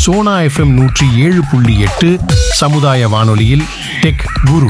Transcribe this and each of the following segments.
Sona FM 107.8 சமுதாய வானொலியில் tech குரு.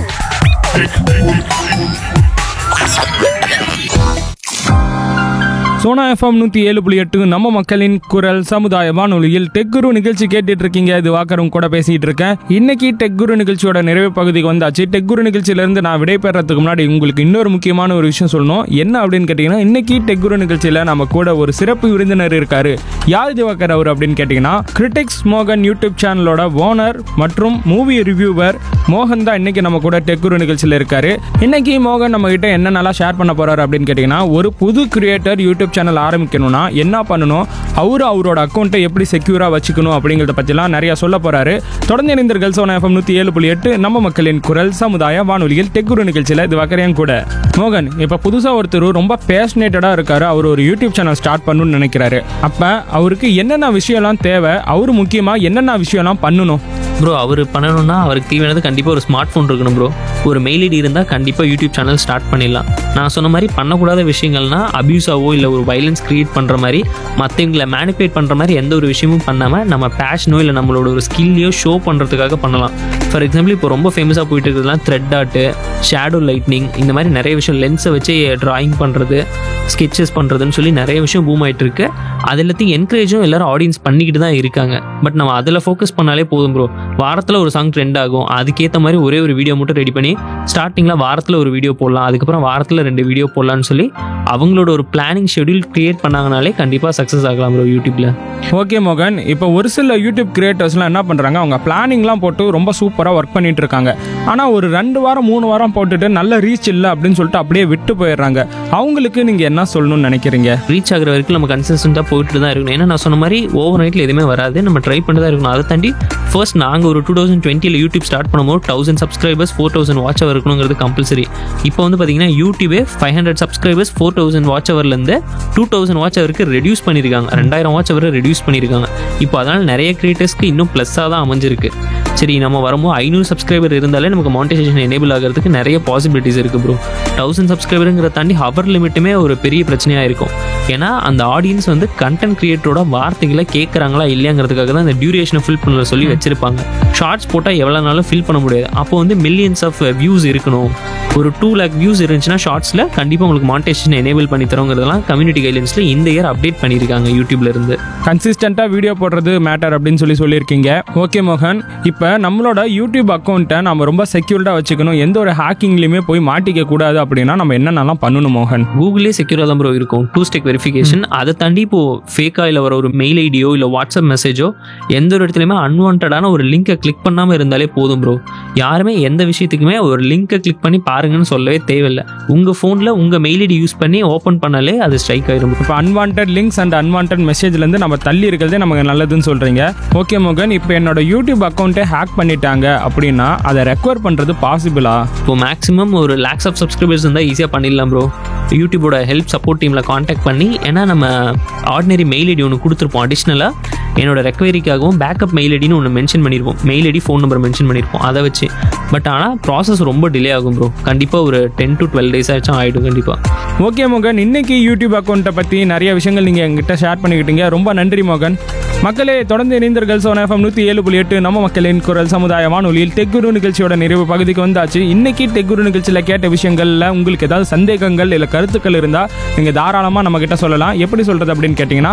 Sona FM 107.8 நம்ம மக்களின் குரல் சமுதாய வானொலியில் டெக் குரு நிகழ்ச்சி கேட்டுட்டு இருக்கீங்க. இது வாக்கரும் கூட பேசிட்டு இருக்கேன். இன்னைக்கு டெக் குரு நிகழ்ச்சியோட நிறைவு பகுதிக்கு வந்தாச்சு. டெக் குரு நிகழ்ச்சியிலிருந்து நான் விடைபெறதுக்கு முன்னாடி உங்களுக்கு இன்னொரு முக்கியமான ஒரு விஷயம் சொல்லணும். என்ன அப்படின்னு கேட்டீங்கன்னா, இன்னைக்கு டெக் குரு நிகழ்ச்சியில நம்ம கூட ஒரு சிறப்பு விருந்தினர் இருக்காரு. யார் திவாகர் அவர் அப்படின்னு கேட்டீங்கன்னா, கிரிட்டிக்ஸ் மோகன் யூடியூப் சேனலோட ஓனர் மற்றும் மூவி ரிவ்யூவர் மோகன் தான் இன்னைக்கு நம்ம கூட டெக் குரு நிகழ்ச்சியில் இருக்காரு. இன்னைக்கு மோகன் நம்ம கிட்ட என்ன நல்லா ஷேர் பண்ண போறாரு அப்படின்னு கேட்டீங்கன்னா, ஒரு புது கிரியேட்டர் யூடியூப் சேனல் ஆரம்பிக்கணும்னா என்ன பண்ணணும், அவரோட அக்கௌண்ட்டை எப்படி செக்யூரா வச்சுக்கணும் அப்படிங்கிறத பற்றிலாம் நிறைய சொல்ல போறாரு. தொடர்ந்து இணைந்தீர்கள் சோனா எஃப்எம் 107.8 நம்ம மக்களின் குரல் சமுதாய வானொலியில் டெக் குரு நிகழ்ச்சியில் இது வாக்கரையும் கூட. மோகன், இப்போ புதுசாக ஒருத்தர் ரொம்ப பேஷனேட்டடா இருக்காரு. அவர் ஒரு யூடியூப் சேனல் ஸ்டார்ட் பண்ணணும்னு நினைக்கிறாரு. அப்போ அவருக்கு என்னென்ன விஷயம்லாம் தேவை, அவரு முக்கியமாக என்னென்ன விஷயம்லாம் பண்ணணும்? ப்ரோ, அவர் பண்ணணும்னா அவருக்கு தேவையானது கண்டிப்பாக ஒரு ஸ்மார்ட் ஃபோன் இருக்கணும் ப்ரோ. ஒரு மெயில் ஐடி இருந்தால் கண்டிப்பாக யூடியூப் சேனல் ஸ்டார்ட் பண்ணிடலாம். நான் சொன்ன மாதிரி பண்ணக்கூடாத விஷயங்கள்னா அப்யூஸாவோ இல்லை ஒரு வைலன்ஸ் கிரியேட் பண்ணுற மாதிரி, மற்றவங்களை மேனிபுலேட் பண்ணுற மாதிரி எந்த ஒரு விஷயமும் பண்ணாமல் நம்ம பேஷனோ இல்லை நம்மளோட ஒரு ஸ்கில்லையோ ஷோ பண்ணுறதுக்காக பண்ணலாம். ஃபார் எக்ஸாம்பிள், இப்போ ரொம்ப ஃபேமஸாக போயிட்டு இருக்கிறதுலாம் த்ரெட் ஆர்ட்டு, ஷேடோ லைட்னிங், இந்த மாதிரி நிறைய விஷயம், லென்ஸை வச்சு ட்ராயிங் பண்ணுறது, ஸ்கெச்சஸ் பண்ணுறதுன்னு சொல்லி நிறைய விஷயம் பூம் ஆகிட்டு இருக்கு. அது எல்லாத்தையும் என்கரேஜும் எல்லாரும் ஆடியன்ஸ் பண்ணிக்கிட்டு தான் இருக்காங்க. பட் நம்ம அதில் ஃபோக்கஸ் பண்ணாலே போதும் ப்ரோ. வாரத்தில் ஒரு சாங் ட்ரெண்ட் ஆகும். அதுக்கேற்ற மாதிரி ஒரே ஒரு வீடியோ மட்டும் ரெடி பண்ணி ஸ்டார்டிங்கில் வாரத்தில் ஒரு வீடியோ போடலாம், அதுக்கப்புறம் வாரத்தில் 2 வீடியோ போடலான்னு சொல்லி அவங்களோட ஒரு பிளானிங் ஷெடியூல் கிரியேட் பண்ணாங்கனாலே கண்டிப்பாக சக்ஸஸ் ஆகலாம் ப்ரோ யூடியூப்பில். ஓகே மோகன், இப்போ ஒரு சில யூடியூப் கிரியேட்டர்ஸ்லாம் என்ன பண்ணுறாங்க, அவங்க பிளானிங்லாம் போட்டு ரொம்ப சூப்பராக ஒர்க் பண்ணிட்டு இருக்காங்க. ஆனால் ஒரு 2 வாரம் 3 வாரம் போட்டுட்டு நல்ல ரீச் இல்லை அப்படின்னு சொல்லிட்டு அப்படியே விட்டு போயிடுறாங்க. அவங்களுக்கு நீங்கள் என்ன சொல்லணும்னு நினைக்கிறீங்க? ரீச் ஆகிற வரைக்கும் நம்ம கன்சிஸ்டண்ட்டாக போயிட்டு தான் இருக்கணும். ஏன்னா நான் சொன்ன மாதிரி ஓவர் நைட்டில் எதுவுமே வராது, நம்ம ட்ரை பண்ணி தான் இருக்கணும். அதை தாண்டி ஃபர்ஸ்ட் நாங்கள் ஒரு 2020 யூடியூப் ஸ்டார்ட் பண்ணும்போது 1000 சப்ஸ்கிரைபர்ஸ் 4000 வாட்ச் அவர் இருக்கணுங்கிறது கம்பல்சரி. இப்போ வந்து பார்த்தீங்கன்னா யூடியூபே 500 சப்ஸ்கிரைபர்ஸ் 4000 வாட்ச் அவர்லேருந்து 2000 வாட்ச் அவருக்கு ரெடியூஸ் பண்ணியிருக்காங்க. 2000 வாட்ச் அவரை ரெடியூஸ் பண்ணியிருக்காங்க. இப்போ அதனால் நிறைய கிரியேட்டர்ஸ்க்கு இன்னும் ப்ளஸ்ஸாக தான் அமைஞ்சிருக்கு. சரி, நம்ம வரும்போது 500 சப்ஸ்கிரைபர் இருந்தாலே நமக்கு மானிட்டைசேஷன் எனேபிள் ஆகிறதுக்கு நிறைய பாசிபிலிட்டிஸ் இருக்குது ப்ரோ. 1000 சப்ஸ்கிரைபருங்கிற தாண்டி ஹவர் லிமிட்டுமே ஒரு பெரிய பிரச்சனையாக இருக்கும். ஏன்னா அந்த ஆடியன்ஸ் வந்து கண்டென்ட் கிரியேட்டரோட வார்த்தைகளை கேட்குறாங்களா இல்லையாங்கிறதுக்காக தான் அந்த டியூரேஷனை ஃபில் பண்ண சொல்லி வச்சிருப்பாங்க. ஷார்ட்ஸ் போட்டால் எவ்வளோ நாளும் ஃபில் பண்ண முடியாது. அப்போ வந்து மில்லியன்ஸ் ஆஃப் வியூஸ் இருக்கணும். ஒரு 2 lakh வியூஸ் இருந்துச்சுன்னா ஷார்ட்ஸில் கண்டிப்பாக உங்களுக்கு மானிட்டைசேஷன் எனேபிள் பண்ணி தரோங்கிறதெல்லாம் கம்யூனிட்டி கைட்லைன்ஸில் இந்த இயர் அப்டேட் பண்ணியிருக்காங்க யூடியூப்ல இருந்து. கன்சிஸ்டண்ட்டாக வீடியோ போடுறது மேட்டர் அப்படின்னு சொல்லியிருக்கீங்க. ஓகே மோகன், இப்போ நம்மளோட யூடியூப் அக்கௌண்ட்டை நம்ம ரொம்ப செக்யூர்டாக வச்சுக்கணும், எந்த ஒரு ஹேக்கிங்லையுமே போய் மாட்டிக்க கூடாது அப்படின்னா நம்ம என்னென்னலாம் பண்ணணும் மோகன்? கூகுளே செக்யூராக தான் ப்ரோ இருக்கும், 2 step வெரிஃபிகேஷன். அதை தாண்டி இப்போது ஃபேக்காக இல்லை வர ஒரு மெயில் ஐடியோ இல்லை வாட்ஸ்அப் மெசேஜோ எந்த ஒரு இடத்துலையுமே அன்வான்டான ஒரு லிங்கை கிளிக் பண்ணாமல் இருந்தாலே போதும் ப்ரோ. யாருமே எந்த விஷயத்துக்குமே ஒரு லிங்கை கிளிக் பண்ணி பாருங்கன்னு சொல்லவே தேவையில்லை. உங்கள் ஃபோனில் உங்கள் மெயில் ஐடி யூஸ் பண்ணி ஓப்பன் பண்ணாலே அது ஸ்ட்ரைக் ஆயிரும். இப்போ அன்வான்ட் லிங்க்ஸ் அண்ட் அன்வான்ட் மெசேஜ்லேருந்து நம்ம தள்ளி இருக்கிறதே நமக்கு நல்லதுன்னு சொல்கிறீங்க. ஓகே மோகன், இப்போ என்னோட யூடியூப் அக்கௌண்ட்டை ஹேக் பண்ணிட்டாங்க அப்படின்னா அதை ரெக்கவர் பண்ணுறது பாசிபிளா? இப்போ மேக்ஸிமம் ஒரு lakhs ஆஃப் சப்ஸ்கிரைபர்ஸ் இருந்தால் ஈஸியாக பண்ணிடலாம் ப்ரோ. யூடியூபோட ஹெல்ப் சப்போர்ட் டீமில் காண்டாக்ட் பண்ணி, ஏன்னா நம்ம ஆர்டினரி மெயில் ஐடி ஒன்று கொடுத்துருப்போம். அடிஷ்னலாக என்னோட ரெக்வரிக்காகவும் பேக்கப் மெயில் ஐடின்னு ஒன்று மென்ஷன் பண்ணியிருப்போம். Mail ID phone number mention பண்ணியிருப்போம் அதை வச்சு. பட் ஆனால் ப்ராசஸ் ரொம்ப டிலே ஆகும் ப்ரோ. கண்டிப்பாக ஒரு 10 to 12 days ஆச்சும் ஆகிடும் கண்டிப்பாக. ஓகே மோகன், இன்னைக்கு யூடியூப் அக்கௌண்ட்டை பற்றி நிறைய விஷயங்கள் நீங்கள் எங்கிட்ட ஷேர் பண்ணிக்கிட்டீங்க. ரொம்ப நன்றி மோகன். மக்களே, தொடர்ந்து இணைந்தீர்கள் சோனா எஃப்எம் 107.8 நம்ம மக்களின் குரல் சமுதாய வானொலியில் டெக் குரு நிகழ்ச்சியோட நிறைவு பகுதிக்கு வந்தாச்சு. இன்னைக்கு டெக் குரு நிகழ்ச்சியில் கேட்ட விஷயங்கள்ல உங்களுக்கு ஏதாவது சந்தேகங்கள் இல்லை கருத்துக்கள் இருந்தால் நீங்கள் தாராளமாக நம்ம கிட்ட சொல்லலாம். எப்படி சொல்றது அப்படின்னு கேட்டிங்கன்னா,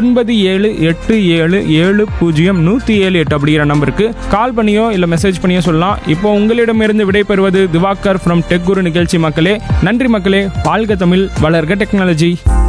9787700178 அப்படிங்கிற நம்பருக்கு கால் பண்ணியோ இல்லை மெசேஜ் பண்ணியோ சொல்லலாம். இப்போ உங்களிடமிருந்து விடைபெறுவது திவாகர் ஃப்ரம் டெக் குரு நிகழ்ச்சி. மக்களே நன்றி மக்களே. வாழ்க தமிழ், வளர்க டெக்னாலஜி.